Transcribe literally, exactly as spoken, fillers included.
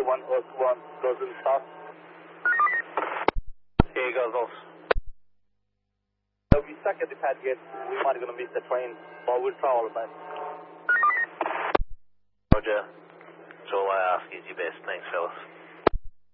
one oh one goes in south. Here goes us. So we stuck at the pad gate. We might be going to miss the train, but we'll try all of that. Roger. So all I ask is your best. Thanks, fellas.